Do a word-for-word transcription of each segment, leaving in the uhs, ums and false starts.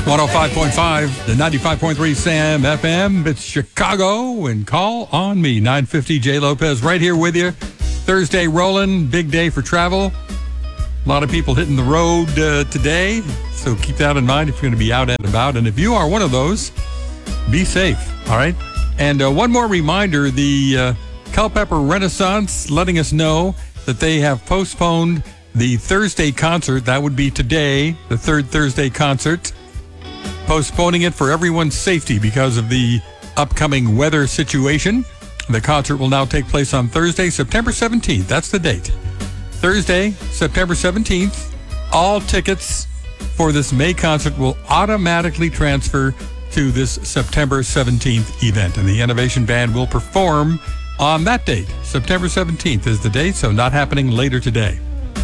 one oh five point five, the ninety-five point three Sam F M. It's Chicago, and call on me. nine fifty J Lopez right here with you. Thursday rolling, big day for travel. A lot of people hitting the road uh, today, so keep that in mind if you're going to be out and about. And if you are one of those, be safe, all right? And uh, one more reminder, the uh, Culpeper Renaissance letting us know that they have postponed the Thursday concert. That would be today, the third Thursday concert. Postponing it for everyone's safety because of the upcoming weather situation. The concert will now take place on Thursday, September seventeenth. That's the date. Thursday, September seventeenth. All tickets for this May concert will automatically transfer to this September seventeenth event. And the Innovation Band will perform on that date. September seventeenth is the date, so not happening later today.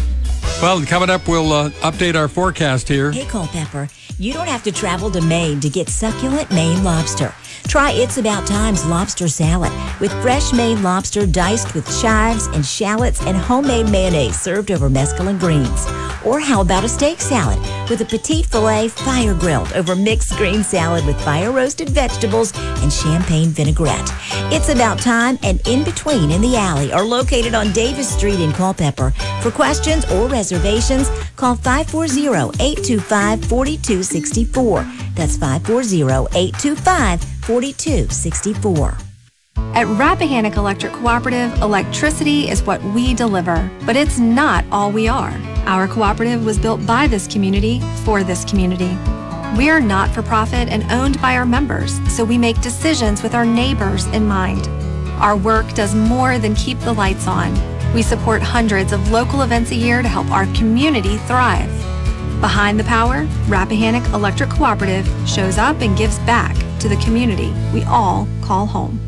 Well, coming up, we'll uh, update our forecast here. Hey, Culpeper, you don't have to travel to Maine to get succulent Maine lobster. Try It's About Time's lobster salad with fresh Maine lobster diced with chives and shallots and homemade mayonnaise served over mesclun greens. Or how about a steak salad with a petite filet fire grilled over mixed green salad with fire roasted vegetables and champagne vinaigrette. It's About Time and In Between in the Alley are located on Davis Street in Culpeper. For questions or reservations, call five four zero, eight two five, four two six four. That's five four zero, eight two five, four two six four. At Rappahannock Electric Cooperative, electricity is what we deliver, but it's not all we are. Our cooperative was built by this community for this community. We are not for profit and owned by our members, so we make decisions with our neighbors in mind. Our work does more than keep the lights on. We support hundreds of local events a year to help our community thrive. Behind the power, Rappahannock Electric Cooperative shows up and gives back to the community we all call home.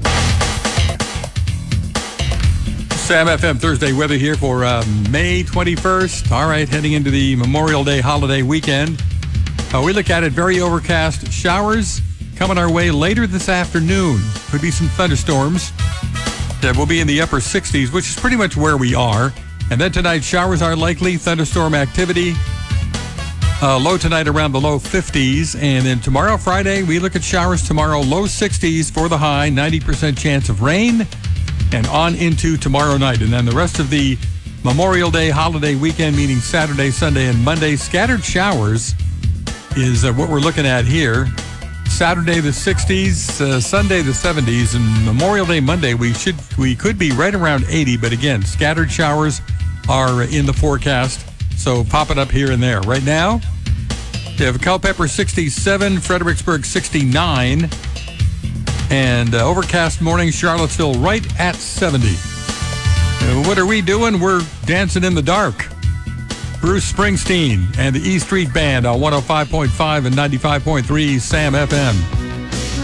Sam F M Thursday weather here for uh, May twenty-first. All right, heading into the Memorial Day holiday weekend. Uh, we look at it, very overcast. Showers coming our way later this afternoon. Could be some thunderstorms. Uh, we'll be in the upper sixties, which is pretty much where we are. And then tonight, showers are likely, thunderstorm activity. Uh, low tonight around the low fifties. And then tomorrow, Friday, we look at showers tomorrow, low sixties for the high, ninety percent chance of rain. And on into tomorrow night. And then the rest of the Memorial Day holiday weekend, meaning Saturday, Sunday, and Monday, scattered showers is uh, what we're looking at here. Saturday, the sixties, uh, Sunday, the seventies, and Memorial Day Monday, we should we could be right around eighty. But again, scattered showers are in the forecast, so pop it up here and there. Right now, you have Culpeper sixty-seven, Fredericksburg sixty-nine. And uh, overcast morning, Charlottesville right at seventy. Uh, what are we doing? We're dancing in the dark. Bruce Springsteen and the E Street Band on one oh five point five and ninety-five point three Sam F M.